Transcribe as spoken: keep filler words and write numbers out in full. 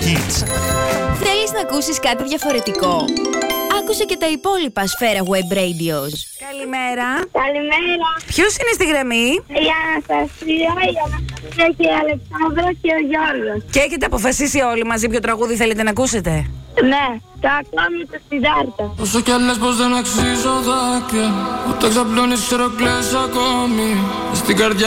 Kids. Θέλεις να ακούσεις κάτι διαφορετικό? Άκουσε και τα υπόλοιπα Σφαίρα Web Radios. Καλημέρα. Καλημέρα. Ποιος είναι στη γραμμή? Η Αναστασία, η Αναστασία και η Αλεξάνδρα και ο Γιώργος. Και έχετε αποφασίσει όλοι μαζί ποιο τραγούδι θέλετε να ακούσετε? Ναι, το ακόμη το Σιδάρτα. Όσο κι αν λες πως δεν αξίζω δάκρυα, ούτε ξαπλώνεις ξέρω κλαις ακόμη. Στην καρδιά